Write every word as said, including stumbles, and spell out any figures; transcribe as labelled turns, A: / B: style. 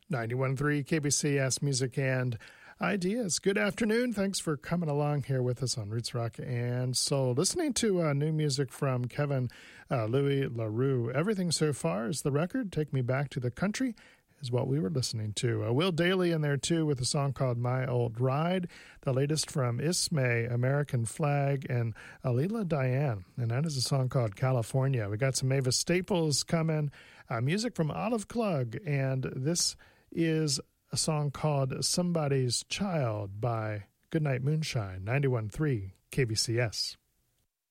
A: ninety-one point three K B C S Music and Ideas. Good afternoon. Thanks for coming along here with us on Roots Rock and Soul. Listening to uh, new music from Kevin uh, Louis LaRue. Everything So Far is the record. Take Me Back to the Country is what we were listening to. Uh, Will Daly in there, too, with a song called My Old Ride. The latest from Ismay, American Flag, and Alila Diane. And that is a song called California. We got some Mavis Staples coming. Uh, music from Olive Klug. And this is a song called Somebody's Child by Goodnight Moonshine, ninety-one point three K B C S.